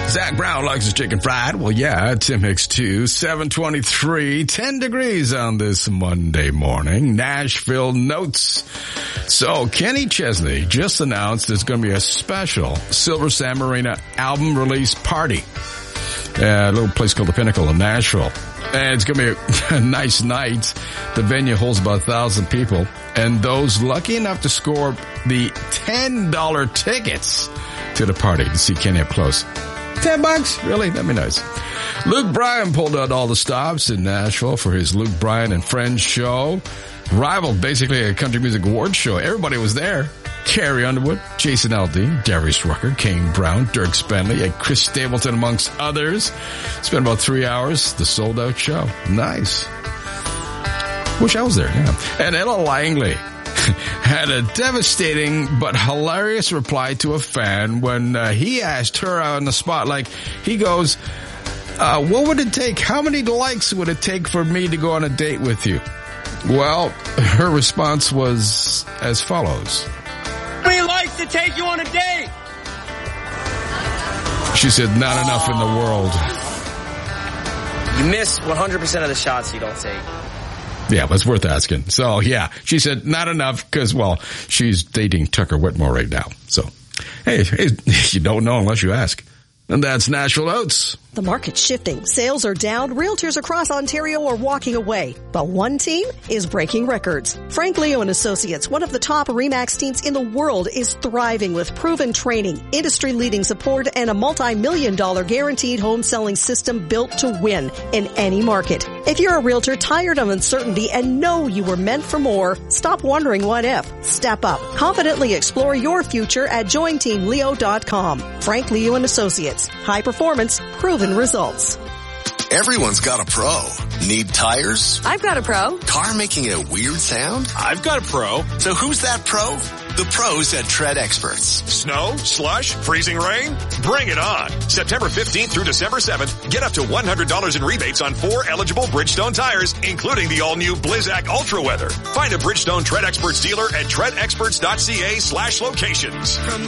Zach Brown likes his chicken fried. Well, yeah, Tim Hicks too. 7:23, 10 degrees on this Monday morning. Nashville notes. So Kenny Chesney just announced there's going to be a special Silver Sand Marina album release party at a little place called the Pinnacle in Nashville. And it's going to be a nice night. The venue holds about 1,000 people. And those lucky enough to score the $10 tickets to the party to see Kenny up close. $10? Really? That'd be nice. Luke Bryan pulled out all the stops in Nashville for his Luke Bryan and Friends show. Rivaled basically a country music awards show. Everybody was there. Carrie Underwood, Jason Aldean, Darius Rucker, Kane Brown, Dirk Spenley, and Chris Stapleton, amongst others. Spent about 3 hours. The sold-out show. Nice. Wish I was there, yeah. And Ella Langley had a devastating but hilarious reply to a fan when he asked her on the spot, like, he goes, what would it take? How many likes would it take for me to go on a date with you? Well, her response was as follows. How many likes to take you on a date? She said, not enough in the world. You miss 100% of the shots you don't take. Yeah, but it's worth asking. So, yeah, she said not enough because, well, she's dating Tucker Whitmore right now. So, hey, you don't know unless you ask. And that's Nashville Oats. The market's shifting. Sales are down. Realtors across Ontario are walking away. But one team is breaking records. Frank Leo and Associates, one of the top RE/MAX teams in the world, is thriving with proven training, industry-leading support, and a multi-million-dollar guaranteed home selling system built to win in any market. If you're a realtor tired of uncertainty and know you were meant for more, stop wondering what if. Step up. Confidently explore your future at jointeamleo.com. Frank Leo and Associates. High performance, proven results. Everyone's got a pro. Need tires? I've got a pro. Car making a weird sound? I've got a pro. So who's that pro? The pros at Tread Experts. Snow, slush, freezing rain? Bring it on. September 15th through December 7th, get up to $100 in rebates on 4 eligible Bridgestone tires, including the all-new Blizzak Ultra Weather. Find a Bridgestone Tread Experts dealer at treadexperts.ca/locations. From